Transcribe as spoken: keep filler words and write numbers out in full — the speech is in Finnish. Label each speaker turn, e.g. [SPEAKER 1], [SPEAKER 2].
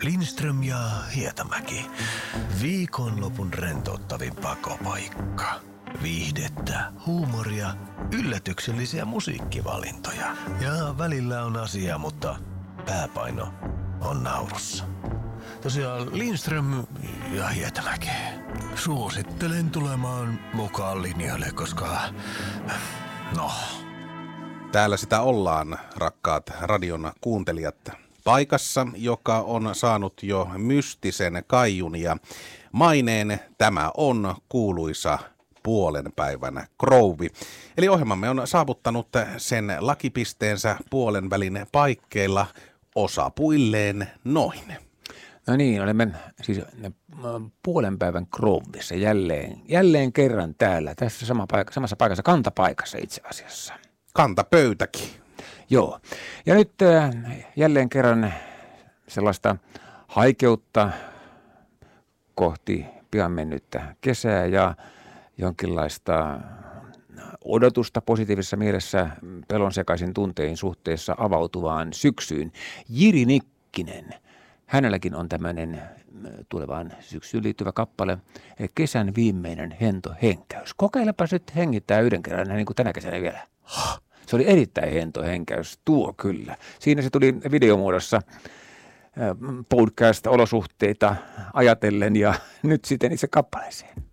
[SPEAKER 1] Lindström ja Hietamäki. Viikonlopun rentouttavin pakopaikka. Viihdettä, huumoria, yllätyksellisiä musiikkivalintoja. Ja välillä on asiaa, mutta pääpaino on naurussa. Tosiaan Lindström ja Hietamäki. Suosittelen tulemaan mukaan linjoille, koska... No...
[SPEAKER 2] Täällä sitä ollaan, rakkaat radion kuuntelijat, paikassa, joka on saanut jo mystisen kaijun ja maineen. Tämä on kuuluisa puolen päivän krouvi. Eli ohjelmamme on saavuttanut sen lakipisteensä puolen välin paikkeilla osapuilleen noin.
[SPEAKER 3] No niin, olemme siis puolen päivän krouvissa jälleen, jälleen kerran täällä, tässä sama paikka, samassa paikassa, kantapaikassa itse asiassa.
[SPEAKER 2] Kantapöytäkin.
[SPEAKER 3] Joo, ja nyt äh, jälleen kerran sellaista haikeutta kohti pian mennyttä kesää ja jonkinlaista odotusta positiivisessa mielessä pelon sekaisin tuntein suhteessa avautuvaan syksyyn. Jiri Nikkinen, hänelläkin on tämmöinen tulevaan syksyyn liittyvä kappale, Kesän viimeinen hento henkäys. Kokeilepa nyt hengittää yhden kerran, niin kuin tänä kesänä vielä. Se oli erittäin hento henkäys, tuo kyllä. Siinä se tuli videomuodossa podcast-olosuhteita ajatellen ja nyt sitten itse kappaleeseen.